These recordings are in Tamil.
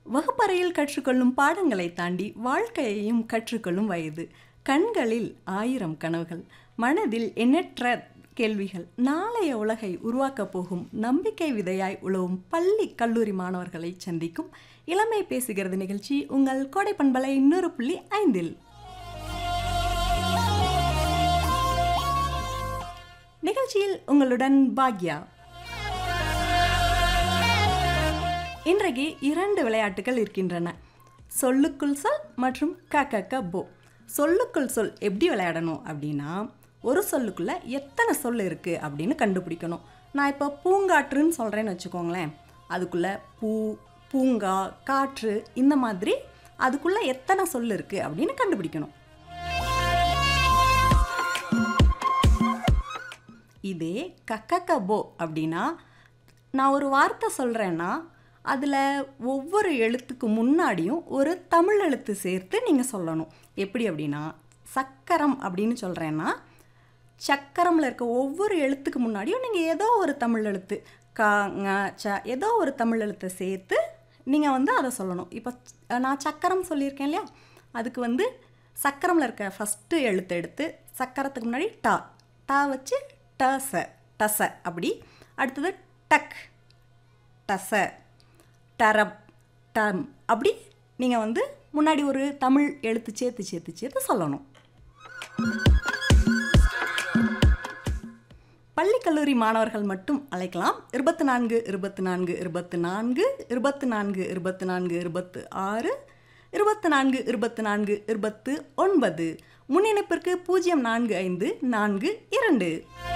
வகுப்பறையில் கற்றுக்கொள்ளும் பாடங்களை தாண்டி வாழ்க்கையையும் கற்றுக்கொள்ளும் வயது. கண்களில் 1000 கனவுகள், மனதில் எண்ணற்ற கேள்விகள். நாளைய உலகை உருவாக்கப் போகும் நம்பிக்கை விதையாய் உழவும் பள்ளி கல்லூரி மாணவர்களை சந்திக்கும் இளமை பேசுகிறது நிகழ்ச்சி உங்கள் கோடை பண்பலை 100.5. நிகழ்ச்சியில் உங்களுடன் பாக்யா. இன்றைக்கு 2 விளையாட்டுகள் இருக்கின்றன, சொல்லுக்குள் சொல் மற்றும் கக்கக்கபோ. சொல்லுக்குள் சொல் எப்படி விளையாடணும் அப்படின்னா, ஒரு சொல்லுக்குள்ளே எத்தனை சொல் இருக்குது அப்படின்னு கண்டுபிடிக்கணும். நான் இப்போ பூங்காற்றுன்னு சொல்கிறேன்னு வச்சுக்கோங்களேன், அதுக்குள்ளே பூ, பூங்கா, காற்று, இந்த மாதிரி அதுக்குள்ளே எத்தனை சொல் இருக்குது அப்படின்னு கண்டுபிடிக்கணும். இதே கக்கக்கபோ அப்படின்னா, நான் ஒரு வார்த்தை சொல்கிறேன்னா அதில் ஒவ்வொரு எழுத்துக்கு முன்னாடியும் ஒரு தமிழ் எழுத்து சேர்த்து நீங்கள் சொல்லணும். எப்படி அப்படின்னா, சக்கரம் அப்படின்னு சொல்கிறேன்னா சக்கரமில் இருக்க ஒவ்வொரு எழுத்துக்கு முன்னாடியும் நீங்கள் ஏதோ ஒரு தமிழ் எழுத்து க, ங, ச, ஏதோ ஒரு தமிழ் எழுத்தை சேர்த்து நீங்கள் அதை சொல்லணும். இப்போ நான் சக்கரம் சொல்லியிருக்கேன் இல்லையா, அதுக்கு சக்கரமில் இருக்க ஃபஸ்ட்டு எழுத்து எடுத்து சக்கரத்துக்கு முன்னாடி டா, டா வச்சு டச, டச அப்படி. அடுத்தது டக், டச, டரப், டம் அப்படி நீங்கள் முன்னாடி ஒரு தமிழ் எழுத்து சேர்த்து சேர்த்து சேர்த்து சொல்லணும். பள்ளி கல்லூரி மாணவர்கள் மட்டும் அழைக்கலாம். 24 24 24 24 24 26 24 24 29. முன்னிணைப்பிற்கு 045 42.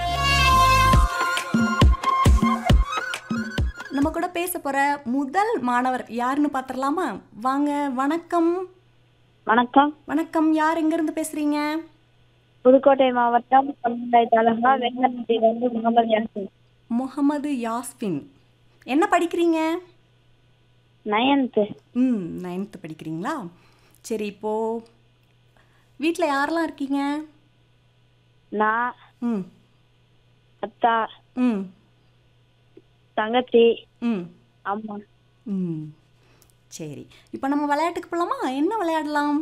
நம்ம கூட பேச போகிற முதல் மாணவர் யாருன்னு பார்த்துடலாமா? வாங்க. வணக்கம். வணக்கம். வணக்கம். யார் எங்கேருந்து பேசுகிறீங்க? புதுக்கோட்டை மாவட்டம் வெங்கடத்திலிருந்து முகமது யாஸ்பின். முகமது யாஸ்பின். என்ன படிக்கிறீங்க? 9th. 9th படிக்கிறீங்களா? சரி, இப்போது வீட்டில் யாரெல்லாம் இருக்கீங்க? நான், அத்தா, தங்கச்சி, அம்மா. சரி, இப்போ நம்ம விளையாட்டுக்கு போகலாமா? என்ன விளையாடலாம்?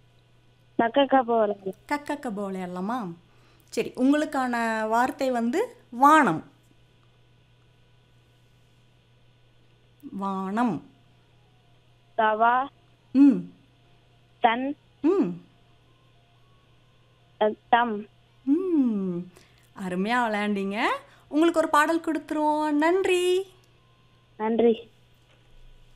கக்கக்கபோ விளையாடலாமா? சரி, உங்களுக்கான வார்த்தை வானம். வானம். தவா, தன், தம். அருமையாக விளையாண்டீங்க. உங்களுக்கு ஒரு பாடல் கொடுத்துருவோம். நன்றி. நன்றி.